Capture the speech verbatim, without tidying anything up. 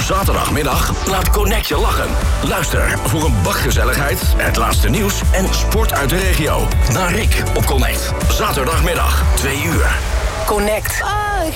Zaterdagmiddag laat Connect je lachen. Luister voor een bak gezelligheid, het laatste nieuws en sport uit de regio. Naar Rick op Connect. Zaterdagmiddag, twee uur. Connect.